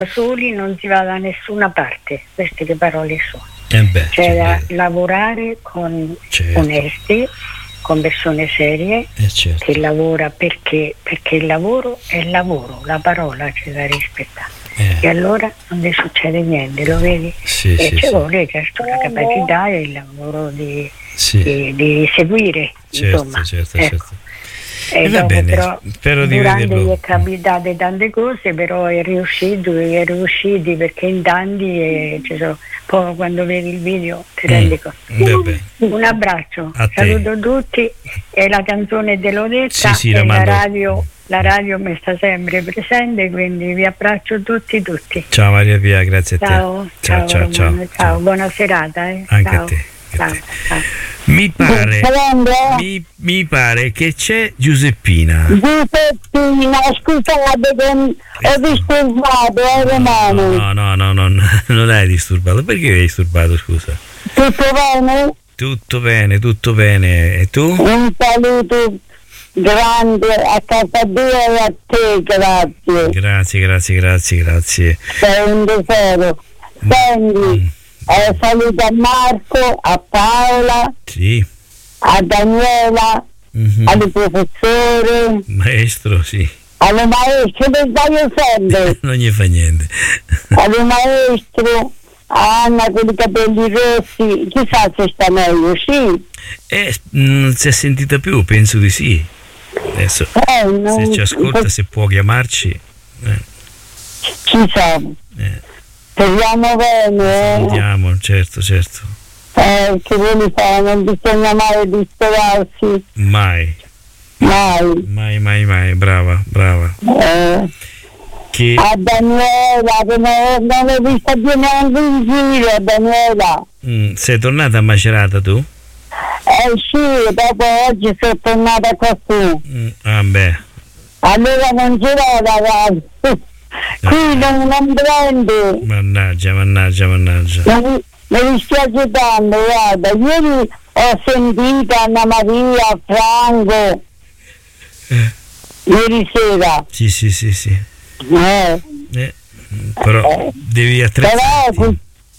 soli non si va da nessuna parte, queste le parole sono. C'è da lavorare con onesti, con persone serie, che lavora perché il lavoro è lavoro, la parola c'è da rispettare. E allora non ne succede niente, lo vedi? Ci vuole certo la capacità e il lavoro di seguire, insomma. Certo. E va bene, però spero di durante vederlo. gli è capitate tante cose, però è riusciti perché in tanti poi quando vedi il video ti rendi conto. Un abbraccio, saluto tutti, e la canzone dell'ho detta, e la radio mi sta sempre presente, quindi vi abbraccio tutti. Ciao Maria Pia, grazie a te. Ciao, buona serata. Anche a te. Ciao. Mi pare che c'è Giuseppina, scusate, ho disturbato, Romano. No, non hai disturbato. Perché hai disturbato, scusa? Tutto bene. E tu? Un saluto grande a casa tua e a te, grazie. Sei un tesoro. Senti, saluto a Marco, a Paola, a Daniela, al professore, maestro, alle maestre, che sbaglio sempre. Non gli fa niente. Alle maestro, a Anna con i capelli rossi, chissà se sta meglio, non si è sentita più, penso di sì. Adesso se ci ascolta, se può chiamarci, chissà. Speriamo bene. Andiamo, certo. Che vuoi fare? Non bisogna mai disperarsi. Mai, brava. A Daniela, che non l'ho vista più neanche in giro, Daniela. Sei tornata a Macerata tu? Sì, dopo oggi sono tornata qua su. Allora non ce l'ho, ragazzi. Qui non prende. Mannaggia. Mi dispiace tanto, guarda. Ieri ho sentito Anna Maria, Franco. Ieri sera. Sì. Però devi attrezzarti.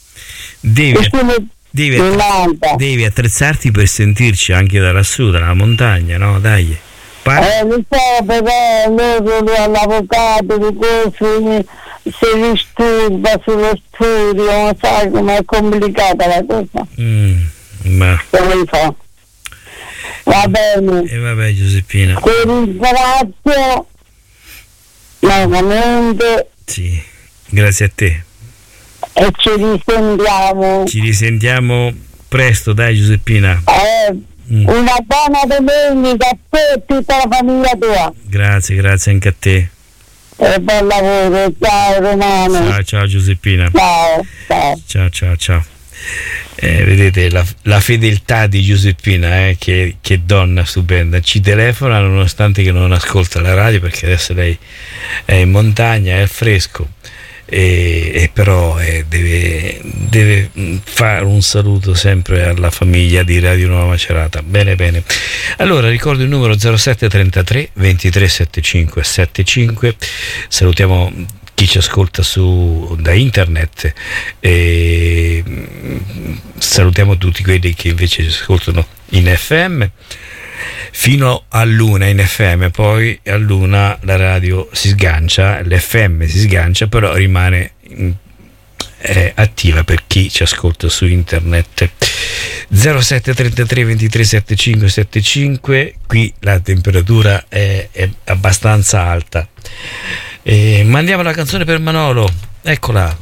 Devi attrezzarti per sentirci anche da lassù, dalla montagna, no? Dai. Lo so, però loro l'avvocato di questo si disturba sullo studio, sai com'è complicata la cosa. Come fa? Va bene. E vabbè, Giuseppina. Ti ringrazio nuovamente. Sì, grazie a te. E ci risentiamo presto, dai, Giuseppina. Una buona domenica a te e tutta la famiglia tua. Grazie anche a te. E buon lavoro, ciao Romano. Ciao Giuseppina. Ciao. Vedete la fedeltà di Giuseppina, che donna stupenda. Ci telefona nonostante che non ascolta la radio, perché adesso lei è in montagna, è al fresco. E però deve fare un saluto sempre alla famiglia di Radio Nuova Macerata. Bene. Allora ricordo il numero 0733 23 75 75. Salutiamo chi ci ascolta da internet e salutiamo tutti quelli che invece ci ascoltano in FM fino all'una in FM, poi all'una la radio si sgancia, l'FM si sgancia, però rimane attiva per chi ci ascolta su internet. 0733 23 75 75. Qui la temperatura è abbastanza alta. Mandiamo la canzone per Manolo, eccola.